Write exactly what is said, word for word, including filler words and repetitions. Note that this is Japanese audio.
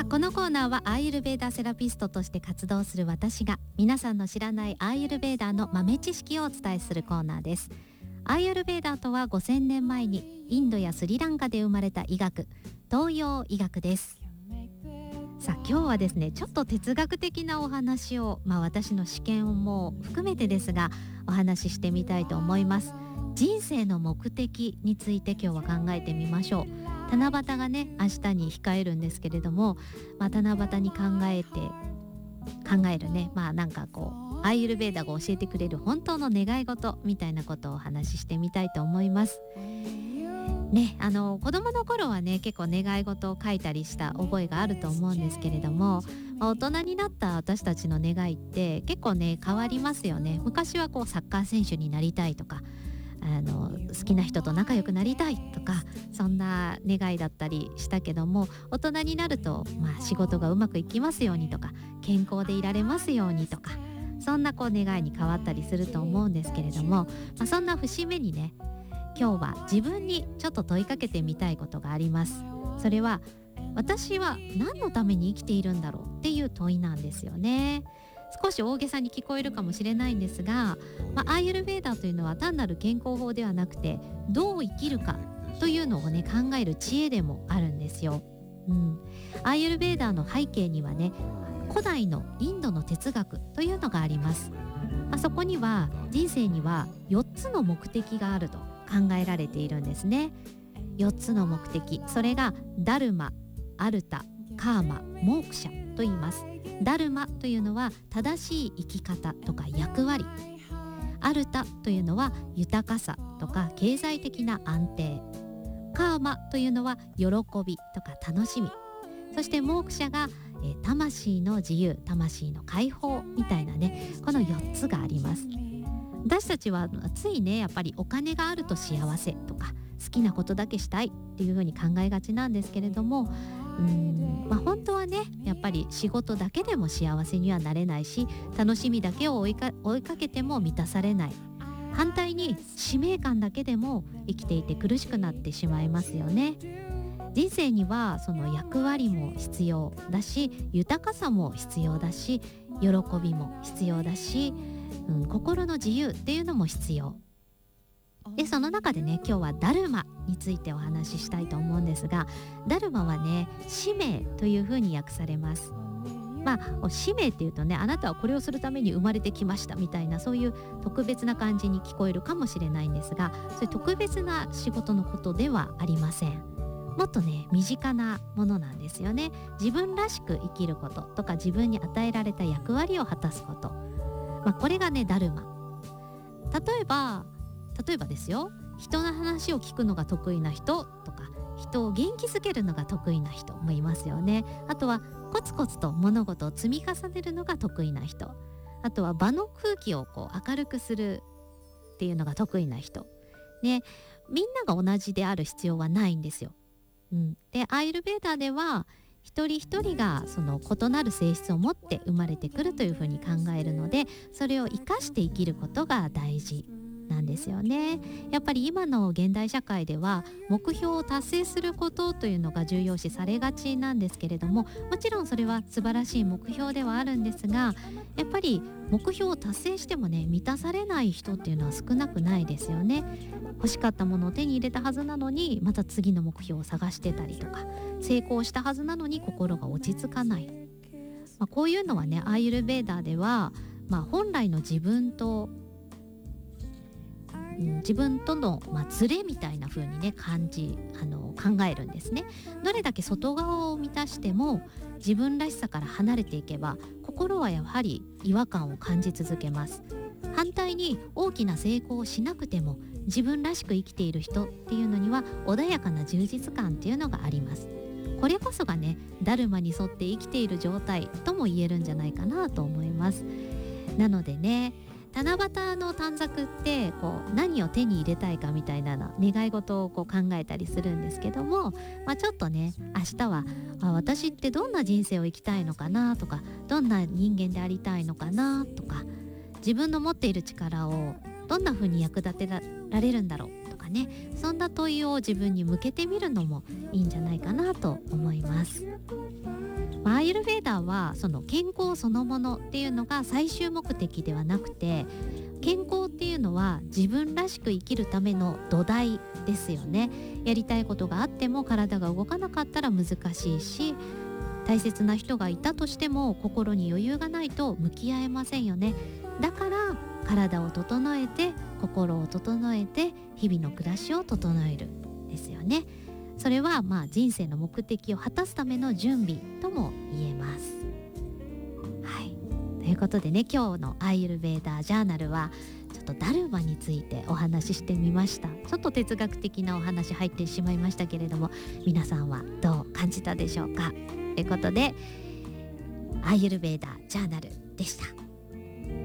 このコーナーはアーユルヴェーダセラピストとして活動する私が皆さんの知らないアーユルヴェーダの豆知識をお伝えするコーナーです。アーユルヴェーダとはごせんねんまえにインドやスリランカで生まれた医学、東洋医学です。さあ今日はですね、ちょっと哲学的なお話を、まあ、私の試験も含めてですがお話ししてみたいと思います。人生の目的について今日は考えてみましょう。七夕がね明日に控えるんですけれども、まあ、七夕に考えて考えるね、まあなんかこうアーユルヴェーダが教えてくれる本当の願い事みたいなことをお話ししてみたいと思いますね。あの子供の頃はね結構願い事を書いたりした覚えがあると思うんですけれども、まあ、大人になった私たちの願いって結構ね変わりますよね。昔はこうサッカー選手になりたいとか、あの好きな人と仲良くなりたいとか、そんな願いだったりしたけども、大人になると、まあ、仕事がうまくいきますようにとか、健康でいられますようにとか、そんなこう願いに変わったりすると思うんですけれども、まあ、そんな節目にね今日は自分にちょっと問いかけてみたいことがあります。それは私は何のために生きているんだろうっていう問いなんですよね。少し大げさに聞こえるかもしれないんですが、まあ、アーユルヴェーダというのは単なる健康法ではなくて、どう生きるかというのをね考える知恵でもあるんですよ、うん、アーユルヴェーダの背景にはね古代のインドの哲学というのがあります。まあ、そこには人生にはよっつの目的があると考えられているんですね。よっつの目的、それがダルマ、アルタ、カーマ、モークシャと言います。ダルマというのは正しい生き方とか役割、アルタというのは豊かさとか経済的な安定、カーマというのは喜びとか楽しみ、そしてモークシャが、えー、魂の自由、魂の解放みたいなね、このよっつがあります。私たちはついねやっぱりお金があると幸せとか好きなことだけしたいっていうふうに考えがちなんですけれども、うーん、まあ、本当はねやっぱり仕事だけでも幸せにはなれないし、楽しみだけを追いか、追いかけても満たされない。反対に使命感だけでも生きていて苦しくなってしまいますよね。人生にはその役割も必要だし、豊かさも必要だし、喜びも必要だし、うん、心の自由っていうのも必要で、その中でね今日はダルマについてお話ししたいと思うんですが、ダルマはね使命というふうに訳されます。まあ使命っていうとね、あなたはこれをするために生まれてきましたみたいな、そういう特別な感じに聞こえるかもしれないんですが、そういう特別な仕事のことではありません。もっとね身近なものなんですよね。自分らしく生きることとか、自分に与えられた役割を果たすこと、まあ、これがねダルマ。例えば例えばですよ、人の話を聞くのが得意な人とか、人を元気づけるのが得意な人もいますよね。あとはコツコツと物事を積み重ねるのが得意な人、あとは場の空気をこう明るくするっていうのが得意な人ね。みんなが同じである必要はないんですよ、うん、でアーユルヴェーダでは一人一人がその異なる性質を持って生まれてくるというふうに考えるので、それを生かして生きることが大事なんですよね。やっぱり今の現代社会では目標を達成することというのが重要視されがちなんですけれども、もちろんそれは素晴らしい目標ではあるんですが、やっぱり目標を達成してもね満たされない人っていうのは少なくないですよね。欲しかったものを手に入れたはずなのにまた次の目標を探してたりとか、成功したはずなのに心が落ち着かない、まあ、こういうのはねアーユルヴェーダでは、まあ、本来の自分と自分との、まあ、ズレみたいな風にね感じあの考えるんですね。どれだけ外側を満たしても自分らしさから離れていけば、心はやはり違和感を感じ続けます。反対に大きな成功をしなくても自分らしく生きている人っていうのには穏やかな充実感っていうのがあります。これこそがねダルマに沿って生きている状態とも言えるんじゃないかなと思います。なのでね、七夕の短冊ってこう何を手に入れたいかみたいなの願い事をこう考えたりするんですけども、まあ、ちょっとね明日はあ私ってどんな人生を生きたいのかなとか、どんな人間でありたいのかなとか、自分の持っている力をどんな風に役立てられるんだろうとかかね、そんな問いを自分に向けてみるのもいいんじゃないかなと思います。アーユルヴェーダーはその健康そのものっていうのが最終目的ではなくて、健康っていうのは自分らしく生きるための土台ですよね。やりたいことがあっても体が動かなかったら難しいし、大切な人がいたとしても心に余裕がないと向き合えませんよね。だから体を整えて心を整えて日々の暮らしを整えるですよね。それはまあ人生の目的を果たすための準備とも言えます。はい、ということでね、今日のアーユルヴェーダージャーナルはちょっとダルマについてお話ししてみました。ちょっと哲学的なお話入ってしまいましたけれども、皆さんはどう感じたでしょうか。ということでアーユルヴェーダージャーナルでした。